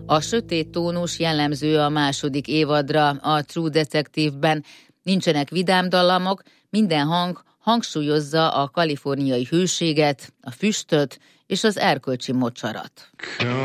A sötét tónus jellemző a második évadra a True Detective-ben. Nincsenek vidám dallamok, minden hang hangsúlyozza a kaliforniai hőséget, a füstöt és az erkölcsi mocsarat.